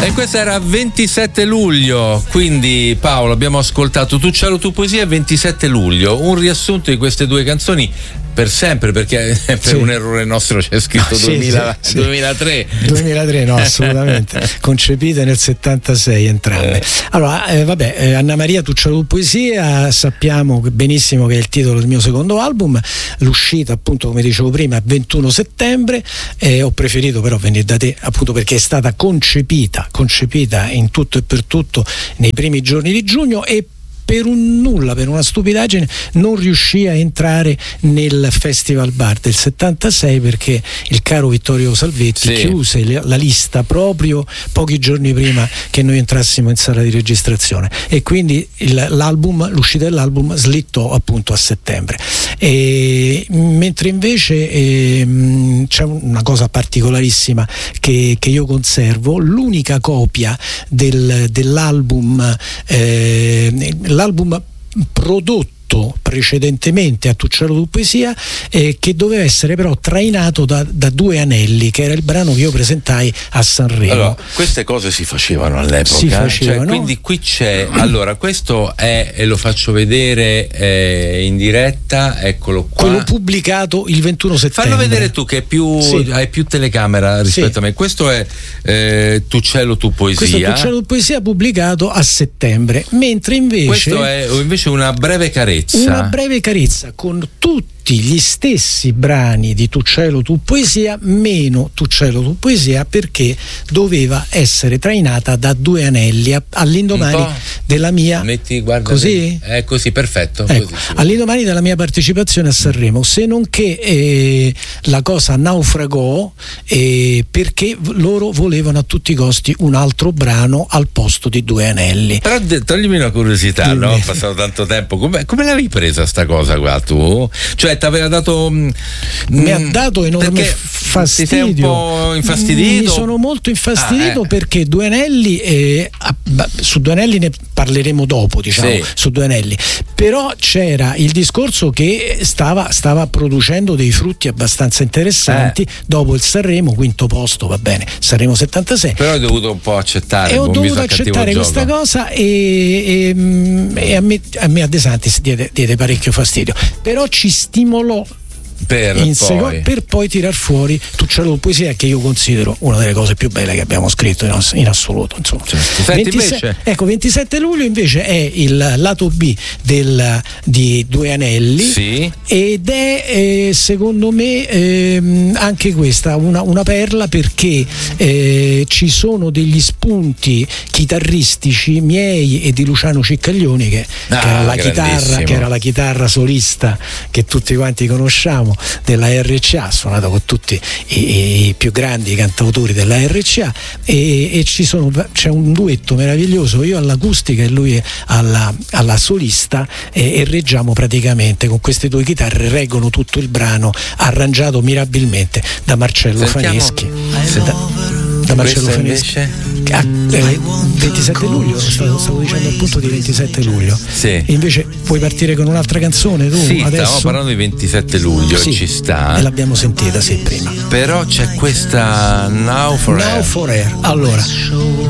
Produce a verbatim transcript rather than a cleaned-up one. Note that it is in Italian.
E questa era ventisette luglio, quindi Paolo abbiamo ascoltato Tu cielo tu poesia e ventisette luglio, un riassunto di queste due canzoni per sempre, perché per sì. un errore nostro c'è scritto sì, duemila, sì, duemilatré duemilatré no, assolutamente concepite nel settantasei entrambe. Allora eh, vabbè, eh, Anna Maria Tu cielo tu poesia, sappiamo benissimo che è il titolo del mio secondo album, l'uscita appunto come dicevo prima ventuno settembre, eh, ho preferito però venire da te appunto perché è stata concepita concepita in tutto e per tutto nei primi giorni di giugno e per un nulla, per una stupidaggine non riuscì a entrare nel Festival Bar del settantasei perché il caro Vittorio Salvetti sì. chiuse la lista proprio pochi giorni prima che noi entrassimo in sala di registrazione e quindi il, l'album, l'uscita dell'album slittò appunto a settembre. E, mentre invece eh, c'è una cosa particolarissima che, che io conservo, l'unica copia del, dell'album eh, l'album prodotto precedentemente a Tu cielo tu poesia eh, che doveva essere però trainato da, da Due anelli, che era il brano che io presentai a Sanremo. Allora, queste cose si facevano all'epoca, si facevano. Cioè, quindi qui c'è, allora questo è, e lo faccio vedere eh, in diretta, eccolo qua, quello pubblicato il ventuno settembre. Fallo vedere tu che è più, sì. hai più telecamera rispetto sì. a me. Questo è eh, Tu cielo tu poesia. Questo è Tu cielo tu poesia pubblicato a settembre, mentre invece questo è invece una breve carezza. Una breve carezza con tutti gli stessi brani di Tu cielo tu poesia, meno Tu cielo tu poesia perché doveva essere trainata da Due anelli all'indomani della mia metti, guarda, così? È così, perfetto, ecco, così, sì. All'indomani della mia partecipazione a Sanremo, se non che eh, la cosa naufragò eh, perché loro volevano a tutti i costi un altro brano al posto di Due anelli. Però toglimi una curiosità, no? Ho passato tanto tempo, come, come l'avevi presa sta cosa qua tu? Cioè ti aveva dato mh, mi ha dato enorme fastidio, ti sei un po' infastidito? Mi sono molto infastidito ah, eh. perché Due anelli eh, su Due anelli ne parleremo dopo, diciamo, sì. su Due anelli, però c'era il discorso che stava, stava producendo dei frutti abbastanza interessanti eh. dopo il Sanremo, quinto posto, va bene, Sanremo settantasei, però hai dovuto un po' accettare, e ho dovuto accettare questa gioco. cosa e, e, e a me, a me a De Santis diede, diede parecchio fastidio, però ci stimolò per in poi. Seco- per poi tirar fuori Tu cielo tu poesia, che io considero una delle cose più belle che abbiamo scritto in, ass- in assoluto, insomma. Certo. Senti, ventisei, invece... ecco, ventisette luglio invece è il lato B del, di Due anelli, sì. ed è eh, secondo me ehm, anche questa una, una perla perché eh, ci sono degli spunti chitarristici miei e di Luciano Ciccaglioni che, ah, che, era la chitarra, che era la chitarra solista che tutti quanti conosciamo della R C A, ha suonato con tutti i, i più grandi cantautori della R C A e, e ci sono, c'è un duetto meraviglioso, io all'acustica e lui alla, alla solista e, e reggiamo praticamente con queste due chitarre, reggono tutto il brano arrangiato mirabilmente da Marcello Sentiamo. Faneschi da, da Marcello Faneschi ah, eh, ventisette luglio stavo, stavo dicendo appunto di ventisette luglio sì. E invece puoi partire con un'altra canzone tu sì, adesso? Stavamo parlando di ventisette luglio, sì, ci sta e l'abbiamo sentita sì prima, però c'è questa Now for Now Air. for Air allora